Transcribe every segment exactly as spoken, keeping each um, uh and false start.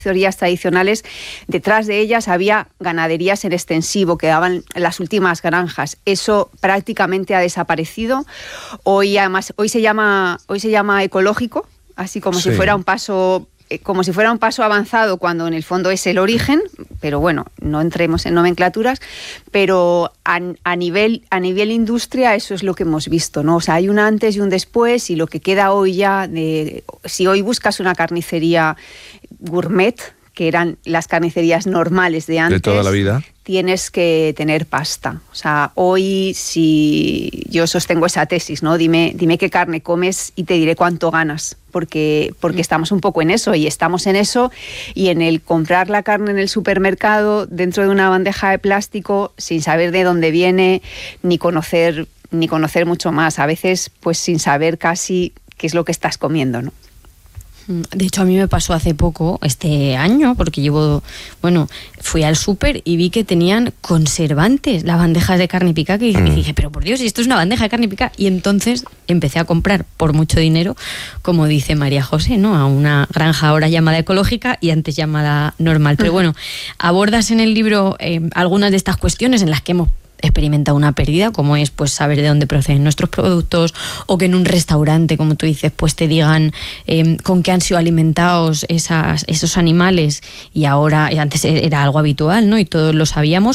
teorías tradicionales, detrás de ellas había ganaderías en extensivo, que daban las últimas granjas. Eso prácticamente ha desaparecido. Hoy además, hoy se llama, hoy se llama ecológico, así como sí. si fuera un paso, como si fuera un paso avanzado, cuando en el fondo es el origen, pero bueno, no entremos en nomenclaturas, pero a, a nivel a nivel industria eso es lo que hemos visto, ¿no? O sea, hay un antes y un después, y lo que queda hoy ya, de, si hoy buscas una carnicería gourmet, que eran las carnicerías normales de antes, de toda la vida, tienes que tener pasta. O sea, hoy, si yo sostengo esa tesis, ¿no? Dime, dime qué carne comes y te diré cuánto ganas, porque, porque estamos un poco en eso, y estamos en eso, y en el comprar la carne en el supermercado dentro de una bandeja de plástico, sin saber de dónde viene, ni conocer, ni conocer mucho más. A veces, pues sin saber casi qué es lo que estás comiendo, ¿no? De hecho, a mí me pasó hace poco, este año, porque llevo, bueno, fui al súper y vi que tenían conservantes, las bandejas de carne picada, y mm. dije, pero por Dios, esto es una bandeja de carne picada. Y entonces empecé a comprar por mucho dinero, como dice María José, ¿no? A una granja ahora llamada ecológica y antes llamada normal. Pero bueno, abordas en el libro eh, algunas de estas cuestiones en las que hemos experimenta una pérdida, como es pues saber de dónde proceden nuestros productos, o que en un restaurante, como tú dices, pues te digan eh, con qué han sido alimentados esas, esos animales, y ahora, antes era algo habitual, ¿no? Y todos lo sabíamos.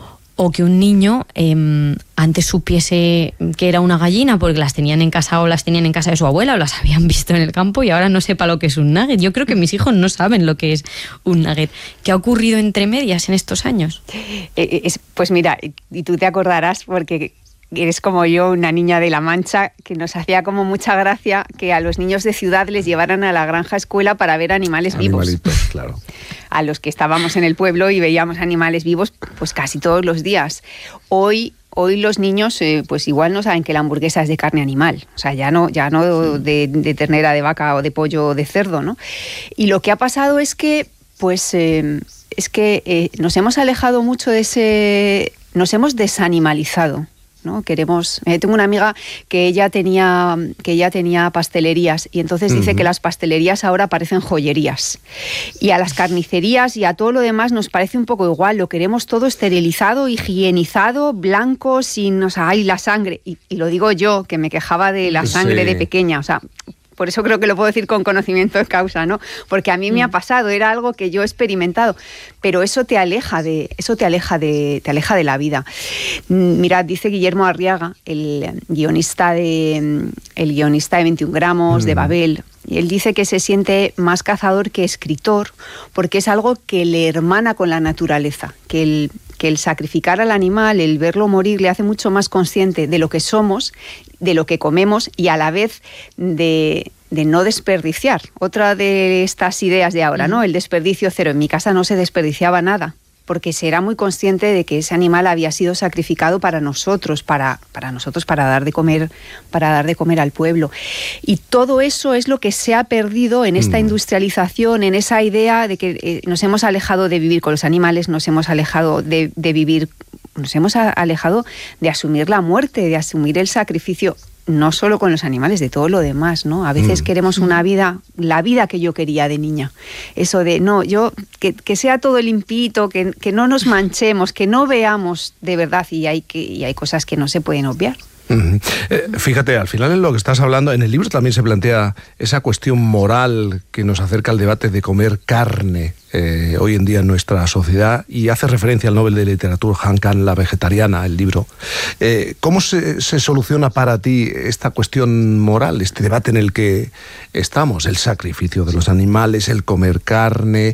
O que un niño eh, antes supiese que era una gallina porque las tenían en casa, o las tenían en casa de su abuela, o las habían visto en el campo, y ahora no sepa lo que es un nugget. Yo creo que mis hijos no saben lo que es un nugget. ¿Qué ha ocurrido entre medias en estos años? Eh, es, pues mira, y tú te acordarás, porque eres como yo, una niña de La Mancha, que nos hacía como mucha gracia que a los niños de ciudad les llevaran a la granja escuela para ver animales Animalitos, vivos. Claro. A los que estábamos en el pueblo y veíamos animales vivos pues casi todos los días. Hoy Hoy los niños eh, pues igual no saben que la hamburguesa es de carne animal, o sea, ya no, ya no de, de ternera, de vaca o de pollo o de cerdo, ¿no? Y lo que ha pasado es que pues eh, es que eh, nos hemos alejado mucho de ese, nos hemos desanimalizado, ¿no? Queremos, eh, tengo una amiga que ella tenía que ella tenía pastelerías, y entonces uh-huh. dice que las pastelerías ahora parecen joyerías, y a las carnicerías y a todo lo demás nos parece un poco igual, lo queremos todo esterilizado, higienizado, blanco, sin, o sea, hay la sangre, y, y lo digo yo, que me quejaba de la sangre sí. de pequeña, o sea, por eso creo que lo puedo decir con conocimiento de causa, ¿no? Porque a mí me ha pasado, era algo que yo he experimentado, pero eso te aleja de, eso te aleja de, te aleja de la vida. Mirad, dice Guillermo Arriaga, el guionista de, el guionista de veintiún gramos, mm. de Babel, y él dice que se siente más cazador que escritor, porque es algo que le hermana con la naturaleza, que el que el sacrificar al animal, el verlo morir, le hace mucho más consciente de lo que somos, de lo que comemos, y a la vez de, de no desperdiciar. Otra de estas ideas de ahora, ¿no? El desperdicio cero. En mi casa no se desperdiciaba nada, porque se era muy consciente de que ese animal había sido sacrificado para nosotros, para, para nosotros, para dar de comer, para dar de comer al pueblo. Y todo eso es lo que se ha perdido en esta mm. industrialización, en esa idea de que eh, nos hemos alejado de vivir con los animales, nos hemos alejado de, de vivir, nos hemos alejado de asumir la muerte, de asumir el sacrificio, no solo con los animales, de todo lo demás, ¿no? A veces mm. queremos una vida, la vida que yo quería de niña. Eso de, no, yo, que, que sea todo limpito, que, que no nos manchemos, que no veamos de verdad, y hay, que, y hay cosas que no se pueden obviar. Uh-huh. Eh, fíjate, al final en lo que estás hablando, en el libro también se plantea esa cuestión moral que nos acerca al debate de comer carne eh, hoy en día en nuestra sociedad, y hace referencia al Nobel de Literatura Han Kang, La vegetariana, el libro. Eh, ¿Cómo se, se soluciona para ti esta cuestión moral, este debate en el que estamos? El sacrificio de los animales, el comer carne...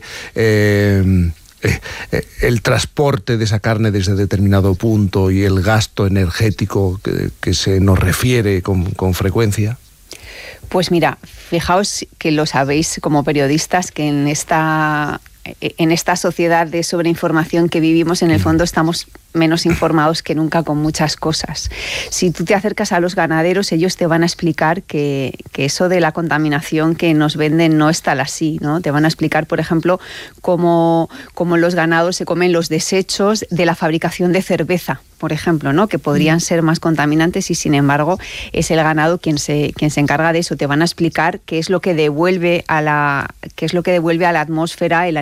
Eh, Eh, eh, el transporte de esa carne desde determinado punto y el gasto energético que, que se nos refiere con, con frecuencia. Pues mira, fijaos que lo sabéis como periodistas, que en esta, en esta sociedad de sobreinformación que vivimos, en el fondo estamos menos informados que nunca con muchas cosas. Si tú te acercas a los ganaderos, ellos te van a explicar que, que eso de la contaminación que nos venden no es tal así, ¿no? Te van a explicar, por ejemplo, cómo, cómo los ganados se comen los desechos de la fabricación de cerveza, por ejemplo, ¿no? Que podrían ser más contaminantes y, sin embargo, es el ganado quien se, quien se encarga de eso. Te van a explicar qué es lo que devuelve a la, qué es lo que devuelve a la atmósfera el